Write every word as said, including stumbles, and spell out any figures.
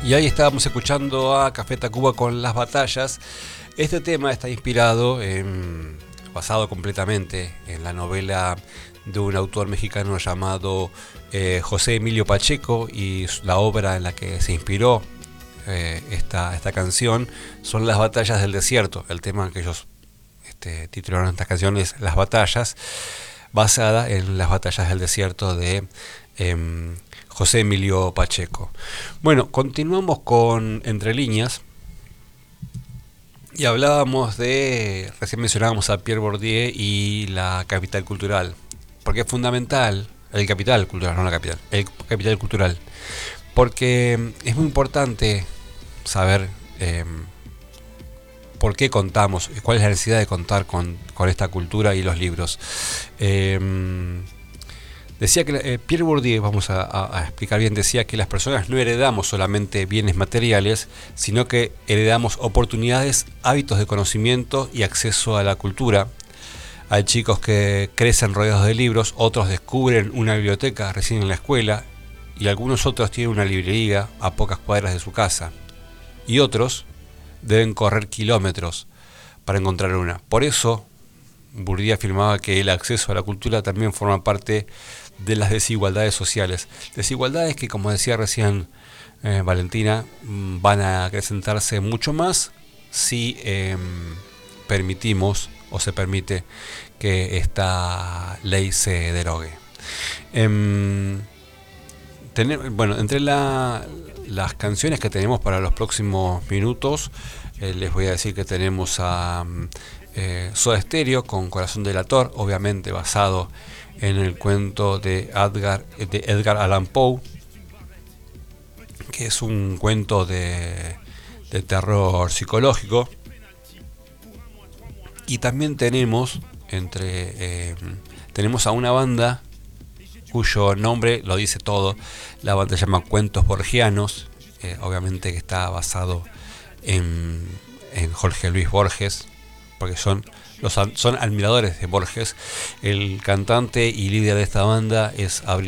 Y ahí estábamos escuchando a Café Tacuba con Las Batallas. Este tema está inspirado, en, basado completamente en la novela de un autor mexicano llamado eh, José Emilio Pacheco, y la obra en la que se inspiró eh, esta, esta canción son Las Batallas del Desierto. El tema que ellos este, titularon esta canción es Las Batallas, basada en las batallas del desierto de eh, José Emilio Pacheco. Bueno, continuamos con Entre Líneas y hablábamos de, recién mencionábamos a Pierre Bourdieu y la capital cultural, porque es fundamental, el capital cultural, no la capital, el capital cultural, porque es muy importante saber eh, por qué contamos, cuál es la necesidad de contar con, con esta cultura y los libros. Eh, decía que eh, Pierre Bourdieu, vamos a, a, a explicar bien, decía que las personas no heredamos solamente bienes materiales, sino que heredamos oportunidades, hábitos de conocimiento y acceso a la cultura. Hay chicos que crecen rodeados de libros, otros descubren una biblioteca recién en la escuela, y algunos otros tienen una librería a pocas cuadras de su casa, y otros deben correr kilómetros para encontrar una. Por eso, Bourdieu afirmaba que el acceso a la cultura también forma parte de las desigualdades sociales. Desigualdades que, como decía recién eh, Valentina, van a acrecentarse mucho más si eh, permitimos o se permite que esta ley se derogue. Eh, tener, bueno, entre la... las canciones que tenemos para los próximos minutos, eh, les voy a decir que tenemos a eh, Soda Stereo con Corazón Delator, obviamente basado en el cuento de Edgar, de Edgar Allan Poe, que es un cuento de, de terror psicológico. Y también tenemos entre eh, tenemos a una banda cuyo nombre lo dice todo. La banda se llama Cuentos Borgianos, eh, obviamente que está basado en, en Jorge Luis Borges, porque son, los, son admiradores de Borges. El cantante y líder de esta banda es Abril